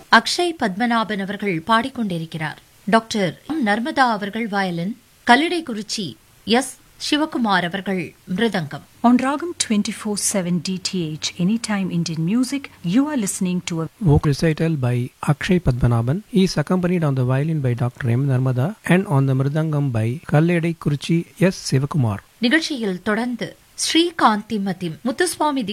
அக்ஷய் பத்மநாபன் அவர்கள் பாடிக்கொண்டிருக்கிறார். டாக்டர் நர்மதா அவர்கள் violin, Kallidaikurichi S. Sivakumar அவர்கள் மிருதங்கம். On Ragam 24/7 DTH, Anytime Indian Music, you are listening to a vocal recital by Akshay Padmanabhan. He is accompanied on the violin by Dr. M. Narmada and on the mridangam by Kalledai Kurichi S. Sivakumar. நிகழ்ச்சியில் தொடர்ந்து ஸ்ரீகாந்தி மதி முத்துசுவாமி